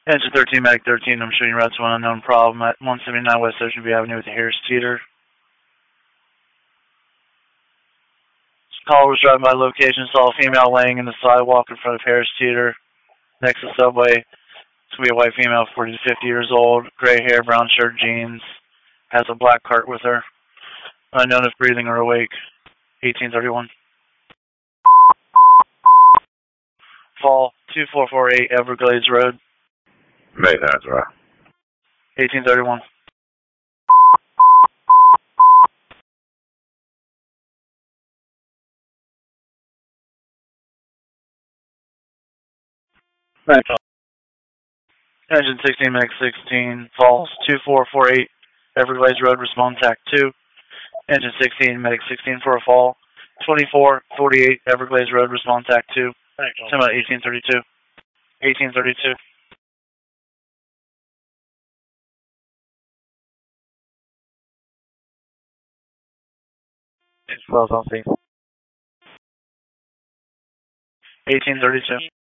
Engine 13, Medic 13, I'm showing you route to an unknown problem at 179 West Ocean View Avenue with the Harris Teeter. Caller was driving by location, saw a female laying in the sidewalk in front of Harris Teeter, next to the subway. It's going to be a white female, 40 to 50 years old, gray hair, brown shirt, jeans, has a black cart with her. Unknown if breathing or awake. 1831. Fall 2448 Everglades Road. Make that right. 1831. Thanks. Engine 16, Medic 16, Falls 2448 Everglades Road, respond TAC 2. Engine 16, Medic 16 for a fall. 2448 Everglades Road, respond TAC 2. Thanks. Time out 1832. 1832. It's well, I'll see. 1832.